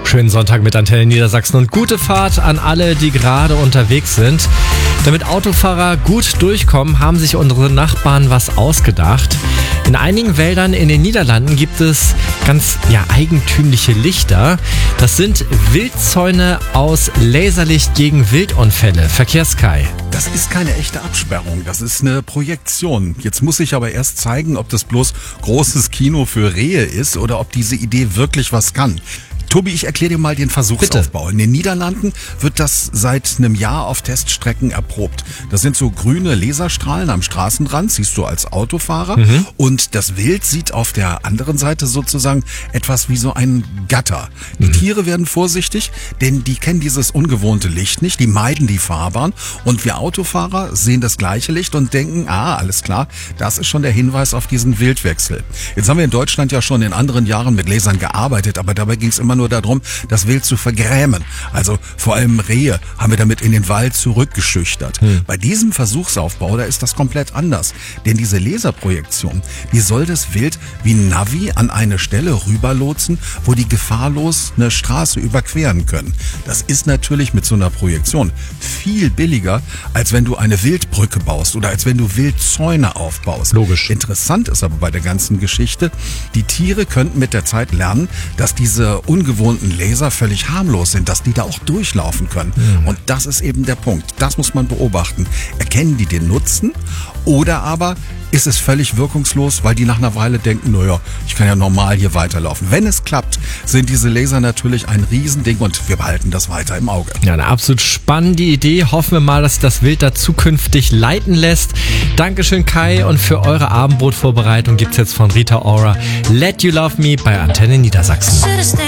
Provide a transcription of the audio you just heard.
Schönen Sonntag mit Antenne Niedersachsen und gute Fahrt an alle, die gerade unterwegs sind. Damit Autofahrer gut durchkommen, haben sich unsere Nachbarn was ausgedacht. In einigen Wäldern in den Niederlanden gibt es ganz eigentümliche Lichter. Das sind Wildzäune aus Laserlicht gegen Wildunfälle. Verkehrskai. Das ist keine echte Absperrung, das ist eine Projektion. Jetzt muss ich aber erst zeigen, ob das bloß großes Kino für Rehe ist oder ob diese Idee wirklich was kann. Tobi, ich erkläre dir mal den Versuchsaufbau. Bitte. In den Niederlanden wird das seit einem Jahr auf Teststrecken erprobt. Das sind so grüne Laserstrahlen am Straßenrand, siehst du als Autofahrer. Und das Wild sieht auf der anderen Seite sozusagen etwas wie so ein Gatter. Die Tiere werden vorsichtig, denn die kennen dieses ungewohnte Licht nicht, die meiden die Fahrbahn. Und wir Autofahrer sehen das gleiche Licht und denken, alles klar, das ist schon der Hinweis auf diesen Wildwechsel. Jetzt haben wir in Deutschland ja schon in anderen Jahren mit Lasern gearbeitet, aber dabei ging es immer nur darum, das Wild zu vergrämen. Also vor allem Rehe haben wir damit in den Wald zurückgeschüchtert. Bei diesem Versuchsaufbau, da ist das komplett anders. Denn diese Laserprojektion, die soll das Wild wie ein Navi an eine Stelle rüberlotsen, wo die gefahrlos eine Straße überqueren können. Das ist natürlich mit so einer Projektion viel billiger, als wenn du eine Wildbrücke baust oder als wenn du Wildzäune aufbaust. Logisch. Interessant ist aber bei der ganzen Geschichte, die Tiere könnten mit der Zeit lernen, dass diese ungewohnten Laser völlig harmlos sind, dass die da auch durchlaufen können. Und das ist eben der Punkt. Das muss man beobachten. Erkennen die den Nutzen oder aber ist es völlig wirkungslos, weil die nach einer Weile denken, ich kann ja normal hier weiterlaufen. Wenn es klappt, sind diese Laser natürlich ein Riesending und wir behalten das weiter im Auge. Ja, eine absolut spannende Idee. Hoffen wir mal, dass sich das Wild da zukünftig leiten lässt. Dankeschön, Kai. Und für eure Abendbrotvorbereitung gibt's jetzt von Rita Ora Let You Love Me bei Antenne Niedersachsen.